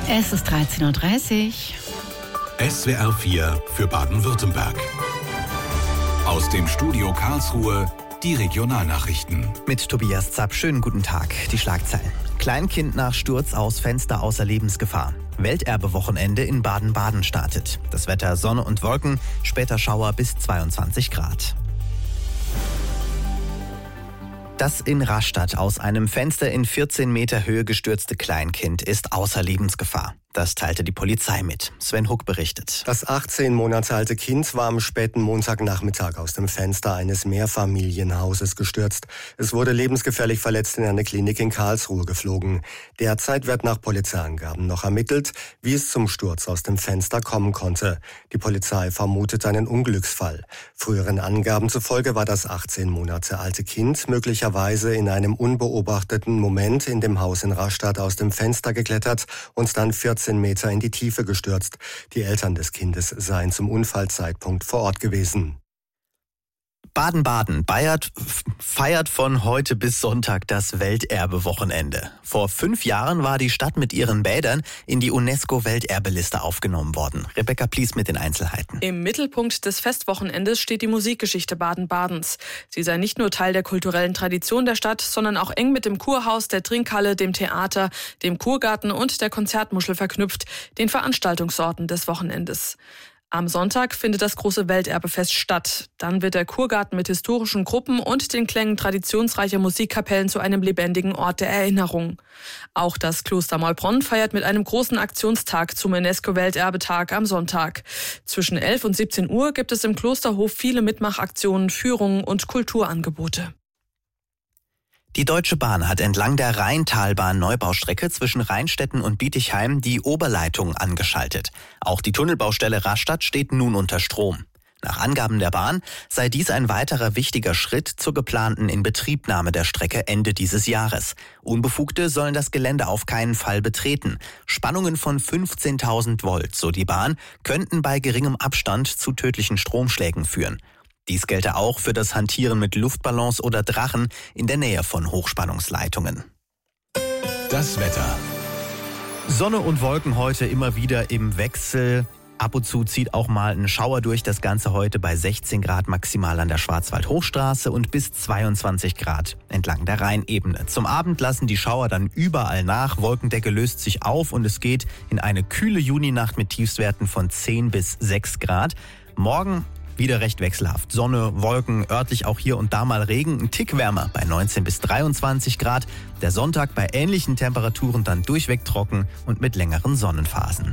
Es ist 13:30 Uhr. SWR 4 für Baden-Württemberg. Aus dem Studio Karlsruhe die Regionalnachrichten. Mit Tobias Zapp, schönen guten Tag. Die Schlagzeilen. Kleinkind nach Sturz aus Fenster außer Lebensgefahr. Welterbewochenende in Baden-Baden startet. Das Wetter Sonne und Wolken, später Schauer bis 22 Grad. Das in Rastatt aus einem Fenster in 14 Meter Höhe gestürzte Kleinkind ist außer Lebensgefahr. Das teilte die Polizei mit. Sven Huck berichtet. Das 18 Monate alte Kind war am späten Montagnachmittag aus dem Fenster eines Mehrfamilienhauses gestürzt. Es wurde lebensgefährlich verletzt in eine Klinik in Karlsruhe geflogen. Derzeit wird nach Polizeiangaben noch ermittelt, wie es zum Sturz aus dem Fenster kommen konnte. Die Polizei vermutet einen Unglücksfall. Früheren Angaben zufolge war das 18 Monate alte Kind möglicherweise in einem unbeobachteten Moment in dem Haus in Rastatt aus dem Fenster geklettert und dann 14 Meter in die Tiefe gestürzt. Die Eltern des Kindes seien zum Unfallzeitpunkt vor Ort gewesen. Baden-Baden feiert von heute bis Sonntag das Welterbewochenende. Vor 5 Jahren war die Stadt mit ihren Bädern in die UNESCO-Welterbeliste aufgenommen worden. Rebecca Plies mit den Einzelheiten. Im Mittelpunkt des Festwochenendes steht die Musikgeschichte Baden-Badens. Sie sei nicht nur Teil der kulturellen Tradition der Stadt, sondern auch eng mit dem Kurhaus, der Trinkhalle, dem Theater, dem Kurgarten und der Konzertmuschel verknüpft, den Veranstaltungsorten des Wochenendes. Am Sonntag findet das große Welterbefest statt. Dann wird der Kurgarten mit historischen Gruppen und den Klängen traditionsreicher Musikkapellen zu einem lebendigen Ort der Erinnerung. Auch das Kloster Maulbronn feiert mit einem großen Aktionstag zum UNESCO-Welterbetag am Sonntag. Zwischen 11 und 17 Uhr gibt es im Klosterhof viele Mitmachaktionen, Führungen und Kulturangebote. Die Deutsche Bahn hat entlang der Rheintalbahn-Neubaustrecke zwischen Rheinstetten und Bietigheim die Oberleitung angeschaltet. Auch die Tunnelbaustelle Rastatt steht nun unter Strom. Nach Angaben der Bahn sei dies ein weiterer wichtiger Schritt zur geplanten Inbetriebnahme der Strecke Ende dieses Jahres. Unbefugte sollen das Gelände auf keinen Fall betreten. Spannungen von 15.000 Volt, so die Bahn, könnten bei geringem Abstand zu tödlichen Stromschlägen führen. Dies gelte auch für das Hantieren mit Luftballons oder Drachen in der Nähe von Hochspannungsleitungen. Das Wetter. Sonne und Wolken heute immer wieder im Wechsel. Ab und zu zieht auch mal ein Schauer durch. Das Ganze heute bei 16 Grad maximal an der Schwarzwald-Hochstraße und bis 22 Grad entlang der Rheinebene. Zum Abend lassen die Schauer dann überall nach. Wolkendecke löst sich auf und es geht in eine kühle Juninacht mit Tiefstwerten von 10 bis 6 Grad. Morgen wieder recht wechselhaft. Sonne, Wolken, örtlich auch hier und da mal Regen. Ein Tick wärmer bei 19 bis 23 Grad. Der Sonntag bei ähnlichen Temperaturen dann durchweg trocken und mit längeren Sonnenphasen.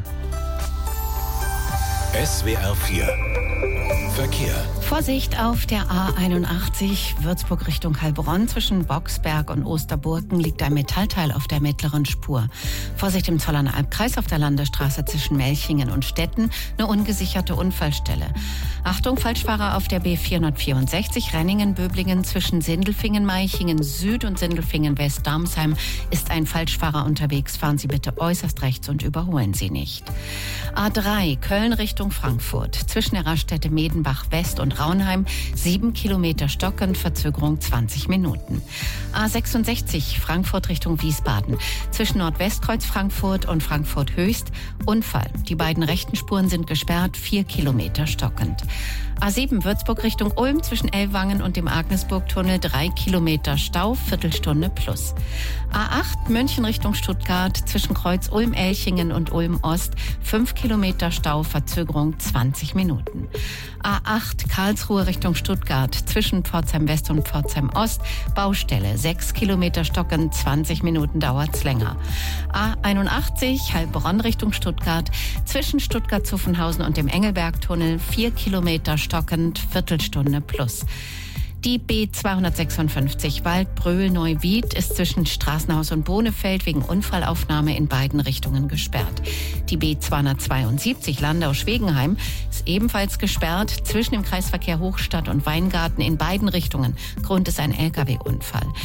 SWR 4 Verkehr. Vorsicht auf der A81 Würzburg Richtung Heilbronn. Zwischen Boxberg und Osterburgen liegt ein Metallteil auf der mittleren Spur. Vorsicht im Zollernalbkreis Albkreis auf der Landesstraße zwischen Melchingen und Stetten. Eine ungesicherte Unfallstelle. Achtung, Falschfahrer auf der B464 Renningen-Böblingen zwischen Sindelfingen-Meichingen Süd und Sindelfingen-West-Darmsheim ist ein Falschfahrer unterwegs. Fahren Sie bitte äußerst rechts und überholen Sie nicht. A3 Köln Richtung Frankfurt. Zwischen der Raststätte Medenbach West und Raunheim 7 Kilometer stockend, Verzögerung 20 Minuten. A66 Frankfurt Richtung Wiesbaden. Zwischen Nordwestkreuz Frankfurt und Frankfurt Höchst Unfall. Die beiden rechten Spuren sind gesperrt, 4 Kilometer stockend. A7 Würzburg Richtung Ulm zwischen Ellwangen und dem Agnesburg-Tunnel 3 Kilometer Stau, Viertelstunde plus. A8 München Richtung Stuttgart zwischen Kreuz Ulm-Elchingen und Ulm-Ost 5 Kilometer Stau, Verzögerung 20 Minuten. A8 Karlsruhe Richtung Stuttgart zwischen Pforzheim West und Pforzheim Ost Baustelle 6 Kilometer stockend, 20 Minuten dauert's länger. A81 Heilbronn Richtung Stuttgart zwischen Stuttgart-Zuffenhausen und dem Engelberg-Tunnel 4 Kilometer stockend, Viertelstunde plus. Die B256 Waldbröl-Neuwied ist zwischen Straßenhaus und Bohnefeld wegen Unfallaufnahme in beiden Richtungen gesperrt. Die B272 Landau-Schwegenheim ist ebenfalls gesperrt zwischen dem Kreisverkehr Hochstadt und Weingarten in beiden Richtungen. Grund ist ein Lkw-Unfall.